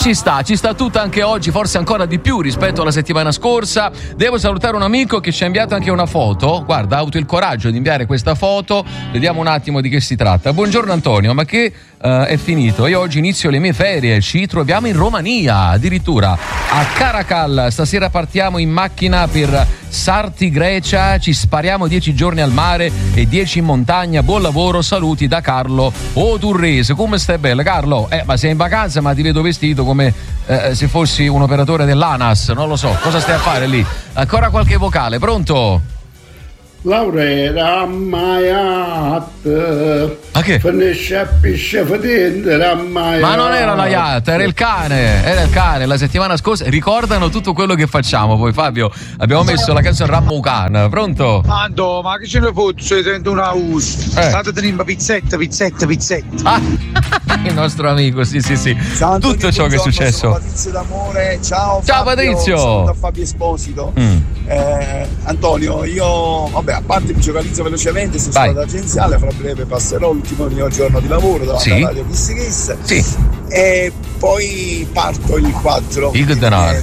Ci sta tutta anche oggi, forse ancora di più rispetto alla settimana scorsa. Devo salutare un amico che ci ha inviato anche una foto. Guarda, ha avuto il coraggio di inviare questa foto. Vediamo un attimo di che si tratta. Buongiorno Antonio, ma che è finito? Io oggi inizio le mie ferie, ci troviamo in Romania, addirittura a Caracal. Stasera partiamo in macchina per Sarti, Grecia, ci spariamo 10 giorni al mare e 10 in montagna. Buon lavoro, saluti da Carlo Turrese. Come stai bella Carlo? Ma sei in vacanza, ma ti vedo vestito come se fossi un operatore dell'ANAS, non lo so, cosa stai a fare lì? Ancora qualche vocale, pronto? Laurera Maiat. Ma che? Ma non era la yacht, era il cane, la settimana scorsa. Ricordano tutto quello che facciamo. Poi Fabio, abbiamo messo la canzone Rammucan. Pronto? Mando, ma che ce ne fosse? Sento una us. State tenendo pizzetta. Ah, il nostro amico, sì. Ciao, tutto ciò che è successo. Sono Patrizio d'Amore. Ciao Patrizio. Saluto a Fabio Esposito. Antonio, io a parte mi focalizzo velocemente su strada agenziale, fra breve passerò l'ultimo mio giorno di lavoro davanti alla radio Kiss e poi parto il 4. Il denaro.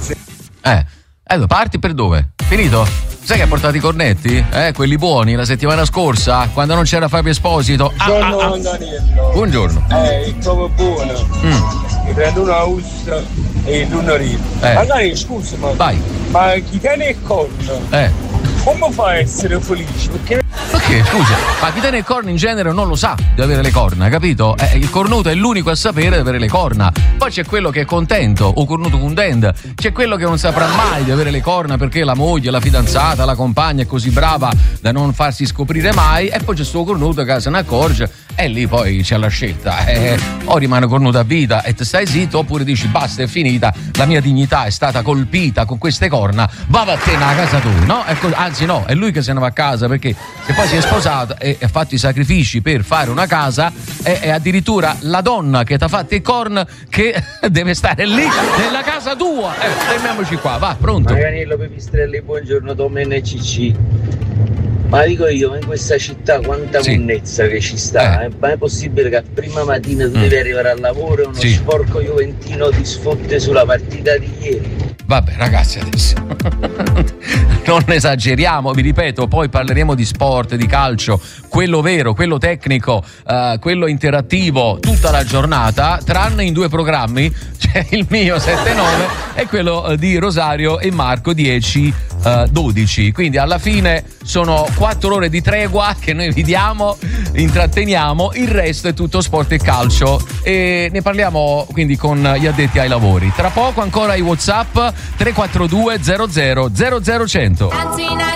Parti per dove? Finito? Sai che ha portato i cornetti? Quelli buoni la settimana scorsa, quando non c'era Fabio Esposito. Buongiorno Daniello. Buongiorno. Il trovo buono. Mi prendo una usta e l'una rima. Allora scusa, ma chi tiene il corno? Come fa a essere felice? Perché scusa, ma chi tiene il corno in genere non lo sa di avere le corna, capito? Il cornuto è l'unico a sapere di avere le corna. Poi c'è quello che è contento, o cornuto contento. C'è quello che non saprà mai di avere le corna perché la moglie, la fidanzata, la compagna è così brava da non farsi scoprire mai. E poi c'è sto cornuto che se ne accorge e lì poi c'è la scelta. O rimane cornuto a vita e te stai zitto, oppure dici basta, è finita, la mia dignità è stata colpita con queste corna, va vattene a casa tua, no? Anzi no, è lui che se ne va a casa, perché se poi si è sposato e ha fatto i sacrifici per fare una casa, è addirittura la donna che ti ha fatto il corno che deve stare lì nella casa tua. Fermiamoci qua, va, pronto? Maganello Pepistrelli, buongiorno Domen e CC. Ma dico io, in questa città quanta monnezza che ci sta, ma è possibile che a prima mattina tu devi arrivare al lavoro e uno sporco juventino ti sfotte sulla partita di ieri? Vabbè ragazzi, adesso non esageriamo, vi ripeto, poi parleremo di sport, di calcio, quello vero, quello tecnico, quello interattivo tutta la giornata, tranne in 2 programmi, c'è il mio 7-9 e quello di Rosario e Marco 10-12, quindi alla fine sono 4 ore di tregua che noi vi diamo, intratteniamo, il resto è tutto sport e calcio e ne parliamo quindi con gli addetti ai lavori. Tra poco ancora i WhatsApp 342 00 00 100.